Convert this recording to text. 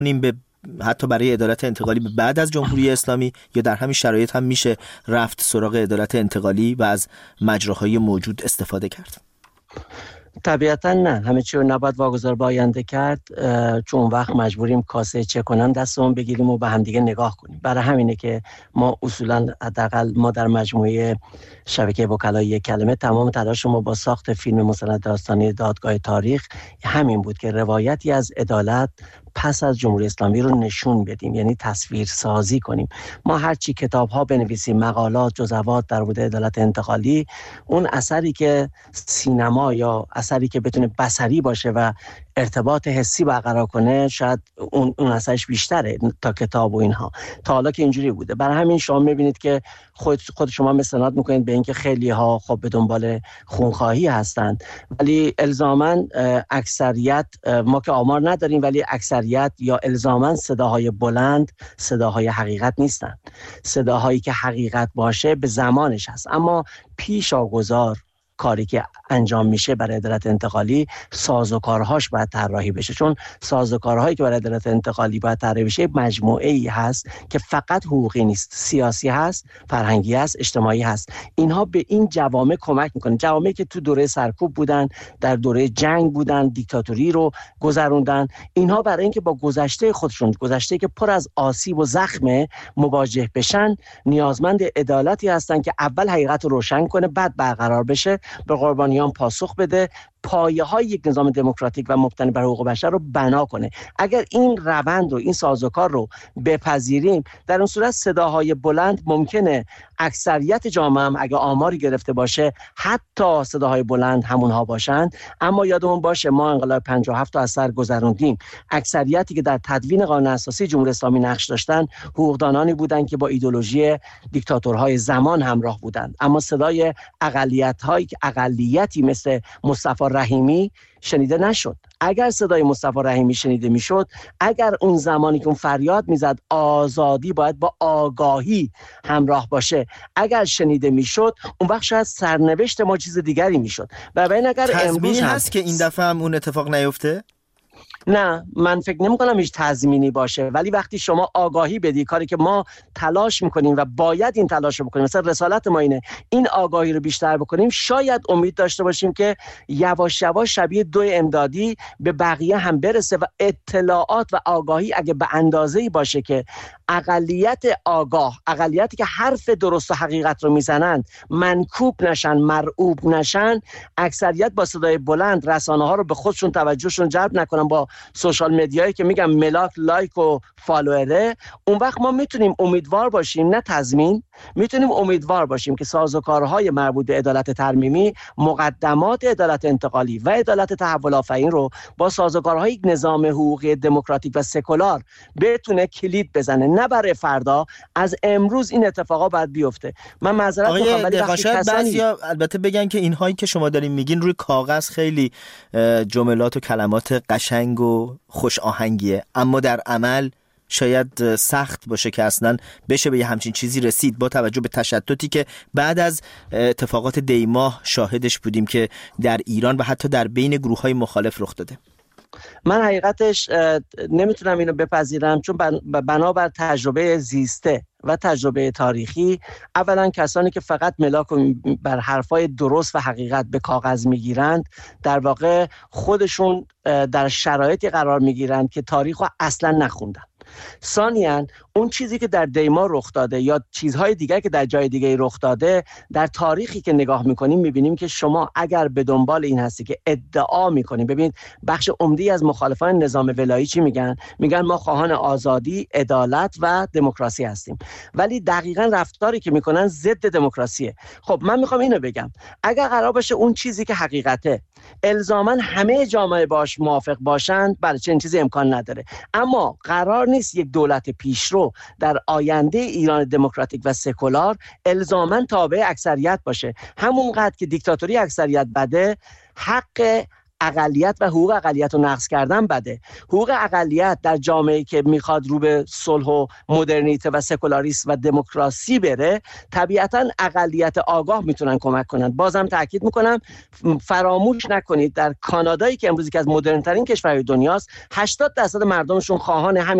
به حتی برای عدالت انتقالی به بعد از جمهوری اسلامی، یا در همین شرایط هم میشه رفت سراغ عدالت انتقالی و از مجراهای موجود استفاده کرد؟ طبیعتا نه، همه چی رو نباید واگذار به آینده کرد، چون وقت مجبوریم کاسه چه کنن دستمون بگیریم و به هم دیگه نگاه کنیم. برای همینه که ما اصولا حداقل ما در مجموعه شبکه وکلای یک کلمه تمام تلاش ما با ساخت فیلم مستند داستانی دادگاه تاریخ همین بود که روایتی از عدالت پس از جمهوری اسلامی رو نشون بدیم، یعنی تصویر سازی کنیم. ما هرچی کتاب ها بنویسیم، مقالات، جزوات در مورد عدالت انتقالی، اون اثری که سینما یا اثری که بتونه بصری باشه و ارتباط حسی برقرار کنه، شاید اون اثرش بیشتره تا کتاب و اینها. تا حالا که اینجوری بوده. برای همین شما میبینید که خود شما استناد میکنید به اینکه خیلی ها خب به دنبال خونخواهی هستند، ولی الزاما اکثریت، ما که آمار نداریم، ولی اکثریت یا الزاما صداهای بلند صداهای حقیقت نیستند. صداهایی که حقیقت باشه به زمانش هست. اما پیشاگذار کاری که انجام میشه برای عدالت انتقالی، سازوکارهاش باید طراحی بشه، چون سازوکارهایی که برای عدالت انتقالی باید طراحی بشه مجموعه‌ای هست که فقط حقوقی نیست، سیاسی هست، فرهنگی هست، اجتماعی هست. اینها به این جوامع کمک میکنه، جوامعی که تو دوره سرکوب بودن، در دوره جنگ بودن، دیکتاتوری رو گذروندن. اینها برای اینکه با گذشته خودشون، گذشته که پر از آسیب و زخم، مواجه بشن، نیازمند عدالتی هستن که اول حقیقت رو روشن کنه، بعد برقرار بشه، به قربانیان پاسخ بده، پایه‌های یک نظام دموکراتیک و مبتنی بر حقوق بشر رو بنا کنه. اگر این روند رو، این سازوکار رو بپذیریم، در اون صورت صداهای بلند ممکنه اکثریت جامعه هم اگه آماری گرفته باشه حتی صداهای بلند همونها باشند. اما یادمون باشه ما انقلاب 57 از سر گذروندیم. اکثریتی که در تدوین قانون اساسی جمهوری اسلامی نقش داشتن حقوقدانانی بودند که با ایدئولوژی دیکتاتورهای زمان همراه بودند. اما صدای اقلیت‌هایی که اقلیتی مثل مصطفی رحیمی شنیده نشد. اگر صدای مصطفی رحیمی شنیده میشد، اگر اون زمانی که اون فریاد میزد آزادی باید با آگاهی همراه باشه، اگر شنیده میشد، اون وقت شاید سرنوشت ما چیز دیگری میشد. و ببین اگر امروز هست که این دفعه هم اون اتفاق نیفته؟ نه، من فکر نمی کنم هیچ تضمینی باشه، ولی وقتی شما آگاهی بدی، کاری که ما تلاش میکنیم و باید این تلاش رو بکنیم، مثلا رسالت ما اینه، این آگاهی رو بیشتر بکنیم، شاید امید داشته باشیم که یواش یواش شبیه 2 امدادی به بقیه هم برسه و اطلاعات و آگاهی اگه به اندازه‌ای باشه که اقلیت آگاه، اقلیتی که حرف درست و حقیقت رو میزنند، منکوب نشن، مرعوب نشن، اکثریت با صدای بلند رسانه ها رو به خودشون توجهشون جلب نکنن، با سوشال مدیایی که میگم ملاک، لایک و فالووره، اون وقت ما میتونیم امیدوار باشیم، نه تضمین، میتونیم امیدوار باشیم که سازوکارهای مربوط به عدالت ترمیمی، مقدمات عدالت انتقالی و عدالت تحول آفرین رو با سازوکارهای نظام حقوقی دموکراتیک و سکولار بتونه کلید بزنه. نه برای فردا، از امروز این اتفاقا باید بیفته. من معذرت میخوام ولی بعضیا البته بگن که اینهایی که شما دارین میگین روی کاغذ خیلی جملات و کلمات قشنگ و خوش آهنگیه، اما در عمل شاید سخت باشه که اصلا بشه به یه همچین چیزی رسید، با توجه به تشتتی که بعد از اتفاقات دیماه شاهدش بودیم که در ایران و حتی در بین گروه‌های مخالف رخ داده. من حقیقتش نمیتونم اینو بپذیرم، چون بنابر تجربه زیسته و تجربه تاریخی، اولا کسانی که فقط ملاک بر حرفای درست و حقیقت به کاغذ میگیرند، در واقع خودشون در شرایطی قرار میگیرند که تاریخ رو اصلا نخوندن. ثانیاً اون چیزی که در دیما رخ داده یا چیزهای دیگر که در جای دیگه رخ داده، در تاریخی که نگاه میکنیم میبینیم که شما اگر به دنبال این هستی که ادعا میکنیم، ببینید بخش عمده‌ای از مخالفان نظام ولایی چی میگن؟ میگن ما خواهان آزادی، عدالت و دموکراسی هستیم، ولی دقیقاً رفتاری که میکنن ضد دموکراسیه. خب من میخوام اینو بگم، اگر قرار باشه اون چیزی که حقیقته الزاماً همه جامعه باش موافق باشند، بله چنین چیزی امکان نداره. اما قرار نیست یک دولت پیشرو در آینده ایران دموکراتیک و سکولار الزاماً تابع اکثریت باشه. همونقدر که دیکتاتوری اکثریت بده، حق اقلیت و حقوق اقلیت رو نقض کردن بده. حقوق اقلیت در جامعه‌ای که میخواد رو به صلح و مدرنیته و سکولاریسم و دموکراسی بره، طبیعتاً اقلیت آگاه میتونن کمک کنن. بازم تاکید میکنم فراموش نکنید در کانادایی که امروز که از مدرن ترین کشورهای دنیاست، 80% مردمشون خواهان همین